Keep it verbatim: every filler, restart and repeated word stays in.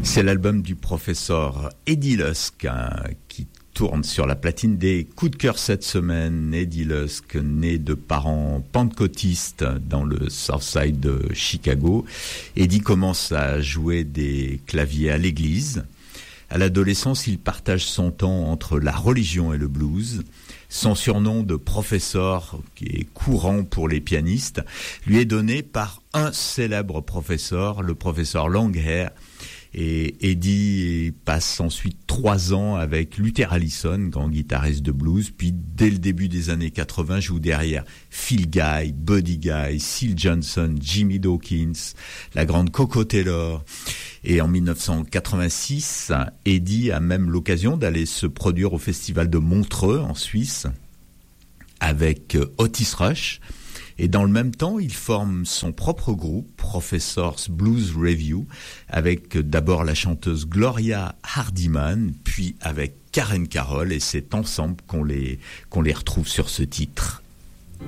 C'est l'album du professeur Eddie Lusk hein, qui tourne sur la platine des coups de cœur cette semaine. Eddie Lusk, né de parents pentecôtistes dans le Southside de Chicago. Eddie commence à jouer des claviers à l'église. À l'adolescence, il partage son temps entre la religion et le blues. Son surnom de professeur, qui est courant pour les pianistes, lui est donné par un célèbre professeur, le professeur Longhair. Et Eddie passe ensuite trois ans avec Luther Allison, grand guitariste de blues, puis dès le début des années quatre-vingts joue derrière Phil Guy, Buddy Guy, Syl Johnson, Jimmy Dawkins, la grande Coco Taylor. Et en dix-neuf cent quatre-vingt-six, Eddie a même l'occasion d'aller se produire au festival de Montreux en Suisse avec Otis Rush. Et dans le même temps, il forme son propre groupe, Professor's Blues Revue, avec d'abord la chanteuse Gloria Hardiman, puis avec Karen Carroll, et c'est ensemble qu'on les, qu'on les retrouve sur ce titre.